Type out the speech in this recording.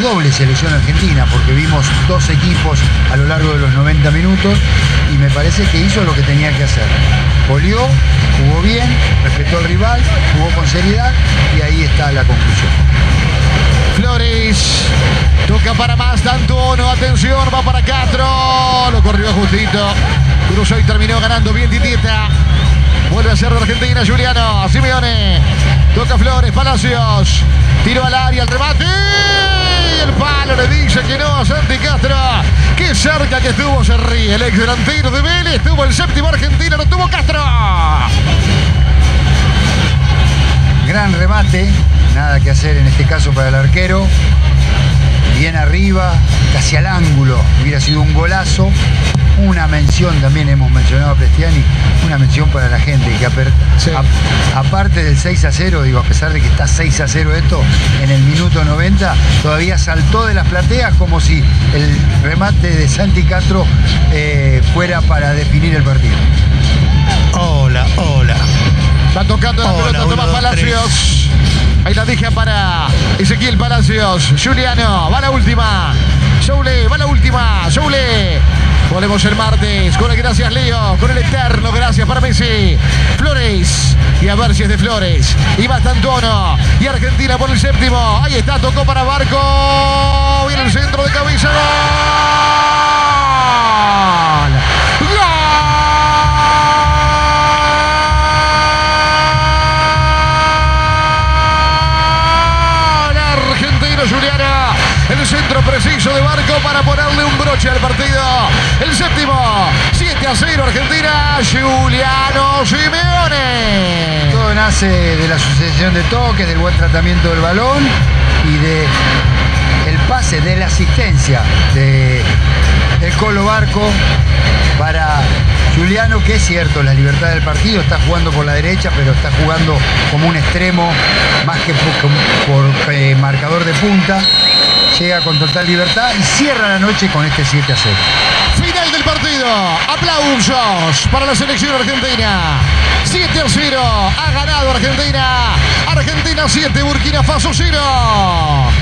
doble selección argentina, porque vimos dos equipos a lo largo de los 90 minutos y me parece que hizo lo que tenía que hacer. Polió, jugó bien, respetó al rival, jugó con seriedad y ahí está la conclusión. Flores toca para más D'Antuono, atención, va para Castro, lo corrió justito, cruzó y terminó ganando bien Titieta. Vuelve a ser de Argentina Giuliano Simeone, toca Flores, Palacios, tiro al área, el remate, y el palo le dice que no a Santi Castro. Qué cerca que estuvo, se ríe el ex delantero de Vélez, tuvo el séptimo argentino, lo tuvo Castro. Gran remate, nada que hacer en este caso para el arquero. Bien arriba, casi al ángulo, hubiera sido un golazo. Una mención, también hemos mencionado a Prestiani, una mención para la gente que aparte del 6-0, digo, a pesar de que está 6-0 esto, en el minuto 90 todavía saltó de las plateas como si el remate de Santi Castro fuera para definir el partido. Hola. Va tocando la pelota Tomás Palacios. Ahí la deja para Ezequiel Palacios. Giuliano, va la última. Soule, va la última. Soule. Volvemos el martes con el gracias Leo, con el eterno gracias para Messi. Flores, y a ver si es de Flores. Y va D'Antuono, y Argentina por el séptimo. Ahí está, tocó para Barco. Viene el centro de cabeza. ¡Gol! ¡Gol! Argentino Giuliano. El centro preciso de Barco para ponerle un broche al partido. El séptimo, 7-0 Argentina, Giuliano Simeone. Todo nace de la sucesión de toques, del buen tratamiento del balón y de el pase, de la asistencia de el Colo Barco para Giuliano, que es cierto, la libertad del partido, está jugando por la derecha, pero está jugando como un extremo, más que por marcador de punta. Llega con total libertad y cierra la noche con este 7-0. Final del partido. Aplausos para la selección argentina. 7-0. Ha ganado Argentina. Argentina 7, Burkina Faso 0.